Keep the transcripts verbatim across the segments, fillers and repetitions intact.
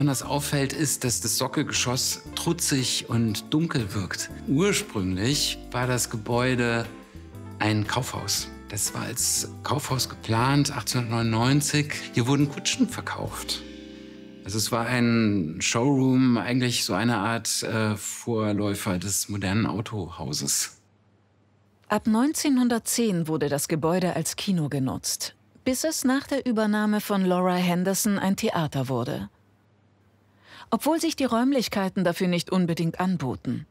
Was auffällt, ist, dass das Sockelgeschoss trutzig und dunkel wirkt. Ursprünglich war das Gebäude ein Kaufhaus. Das war als Kaufhaus geplant, achtzehnhundertneunundneunzig. Hier wurden Kutschen verkauft. Also es war ein Showroom, eigentlich so eine Art äh, Vorläufer des modernen Autohauses. Ab neunzehnhundertzehn wurde das Gebäude als Kino genutzt, bis es nach der Übernahme von Laura Henderson ein Theater wurde. Obwohl sich die Räumlichkeiten dafür nicht unbedingt anboten.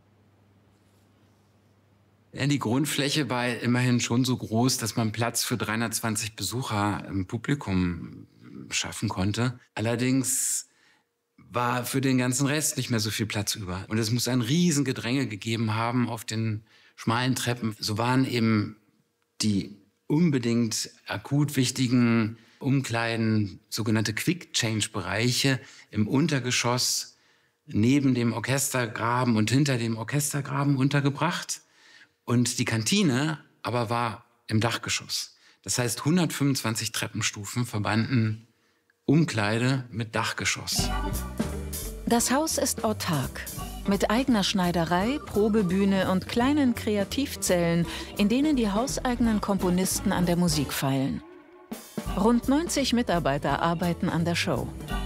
Ja, die Grundfläche war immerhin schon so groß, dass man Platz für dreihundertzwanzig Besucher im Publikum schaffen konnte. Allerdings war für den ganzen Rest nicht mehr so viel Platz über. Und es muss ein Riesengedränge gegeben haben auf den schmalen Treppen. So waren eben die unbedingt akut wichtigen Umkleiden, sogenannte Quick-Change-Bereiche im Untergeschoss neben dem Orchestergraben und hinter dem Orchestergraben untergebracht. Und die Kantine aber war im Dachgeschoss. Das heißt, hundertfünfundzwanzig Treppenstufen verbanden Umkleide mit Dachgeschoss. Das Haus ist autark. Mit eigener Schneiderei, Probebühne und kleinen Kreativzellen, in denen die hauseigenen Komponisten an der Musik feilen. Rund neunzig Mitarbeiter arbeiten an der Show.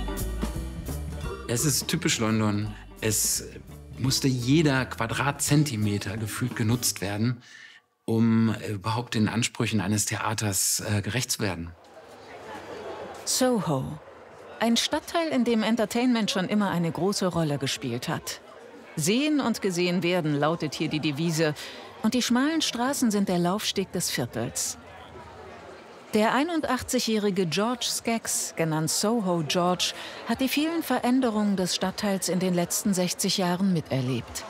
Es ist typisch London. Es musste jeder Quadratzentimeter gefühlt genutzt werden, um überhaupt den Ansprüchen eines Theaters äh, gerecht zu werden. Soho. Ein Stadtteil, in dem Entertainment schon immer eine große Rolle gespielt hat. Sehen und gesehen werden, lautet hier die Devise. Und die schmalen Straßen sind der Laufsteg des Viertels. Der einundachtzigjährige George Skaggs, genannt Soho George, hat die vielen Veränderungen des Stadtteils in den letzten sechzig Jahren miterlebt.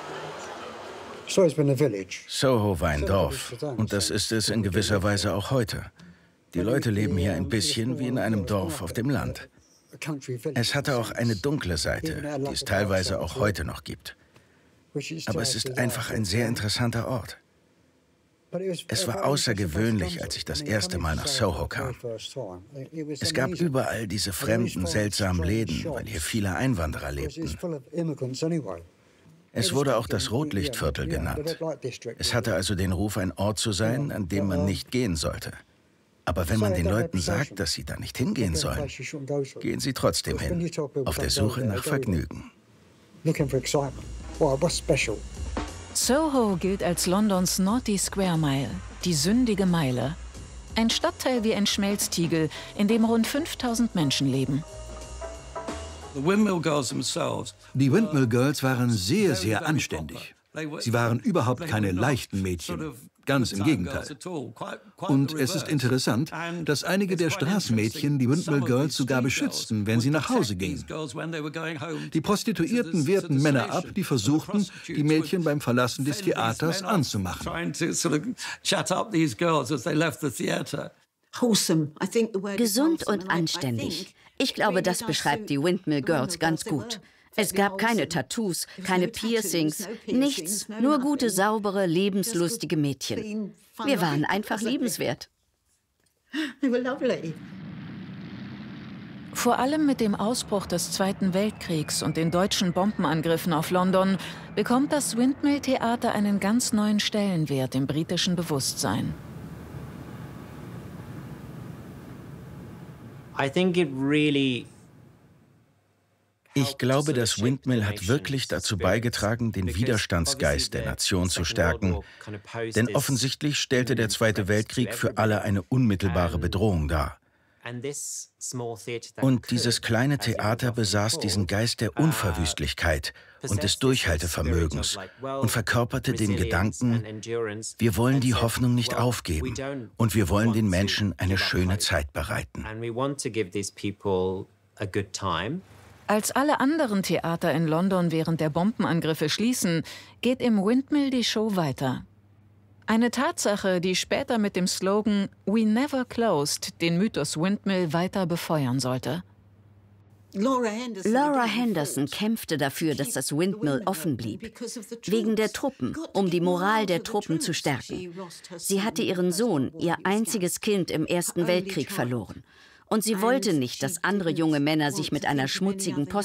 Soho war ein Dorf und das ist es in gewisser Weise auch heute. Die Leute leben hier ein bisschen wie in einem Dorf auf dem Land. Es hatte auch eine dunkle Seite, die es teilweise auch heute noch gibt. Aber es ist einfach ein sehr interessanter Ort. Es war außergewöhnlich, als ich das erste Mal nach Soho kam. Es gab überall diese fremden, seltsamen Läden, weil hier viele Einwanderer lebten. Es wurde auch das Rotlichtviertel genannt. Es hatte also den Ruf, ein Ort zu sein, an dem man nicht gehen sollte. Aber wenn man den Leuten sagt, dass sie da nicht hingehen sollen, gehen sie trotzdem hin, auf der Suche nach Vergnügen. Soho gilt als Londons Naughty Square Mile, die sündige Meile. Ein Stadtteil wie ein Schmelztiegel, in dem rund fünftausend Menschen leben. Die Windmill Girls waren sehr, sehr anständig. Sie waren überhaupt keine leichten Mädchen, ganz im Gegenteil. Und es ist interessant, dass einige der Straßenmädchen die Windmill Girls sogar beschützten, wenn sie nach Hause gingen. Die Prostituierten wehrten Männer ab, die versuchten, die Mädchen beim Verlassen des Theaters anzumachen. Gesund und anständig. Ich glaube, das beschreibt die Windmill Girls ganz gut. Es gab keine Tattoos, keine Piercings, nichts, nur gute, saubere, lebenslustige Mädchen. Wir waren einfach liebenswert. Vor allem mit dem Ausbruch des Zweiten Weltkriegs und den deutschen Bombenangriffen auf London bekommt das Windmill Theater einen ganz neuen Stellenwert im britischen Bewusstsein. I think it really Ich glaube, das Windmill hat wirklich dazu beigetragen, den Widerstandsgeist der Nation zu stärken. Denn offensichtlich stellte der Zweite Weltkrieg für alle eine unmittelbare Bedrohung dar. Und dieses kleine Theater besaß diesen Geist der Unverwüstlichkeit und des Durchhaltevermögens und verkörperte den Gedanken, wir wollen die Hoffnung nicht aufgeben und wir wollen den Menschen eine schöne Zeit bereiten. Als alle anderen Theater in London während der Bombenangriffe schließen, geht im Windmill die Show weiter. Eine Tatsache, die später mit dem Slogan "We never closed" den Mythos Windmill weiter befeuern sollte. Laura Henderson kämpfte dafür, dass das Windmill offen blieb. Wegen der Truppen, um die Moral der Truppen zu stärken. Sie hatte ihren Sohn, ihr einziges Kind, im Ersten Weltkrieg verloren. Und sie wollte nicht, dass andere junge Männer sich mit einer schmutzigen Post